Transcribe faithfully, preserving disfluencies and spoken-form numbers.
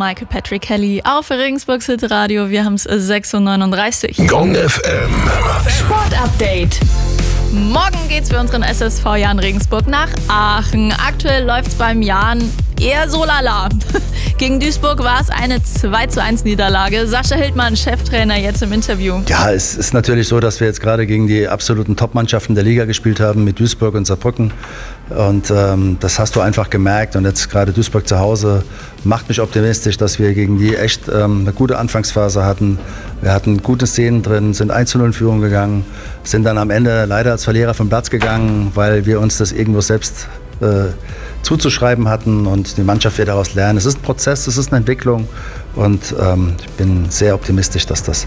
Michael Patrick Kelly auf Regensburgs Hitradio. Wir haben es sechs Uhr neununddreißig. Gong F M. Sportupdate. Morgen geht's für unseren S S V Jan Regensburg nach Aachen. Aktuell läuft's beim Jan eher so lala. Gegen Duisburg war es eine zwei zu eins Niederlage. Sascha Hildmann, Cheftrainer, jetzt im Interview. Ja, es ist natürlich so, dass wir jetzt gerade gegen die absoluten Top-Mannschaften der Liga gespielt haben, mit Duisburg und Saarbrücken. Und ähm, das hast du einfach gemerkt. Und jetzt gerade Duisburg zu Hause macht mich optimistisch, dass wir gegen die echt ähm, eine gute Anfangsphase hatten. Wir hatten gute Szenen drin, sind eins zu null in Führung gegangen, sind dann am Ende leider als Verlierer vom Platz gegangen, weil wir uns das irgendwo selbst äh, zuzuschreiben hatten und die Mannschaft wird daraus lernen. Es ist ein Prozess, es ist eine Entwicklung und ähm, ich bin sehr optimistisch, dass das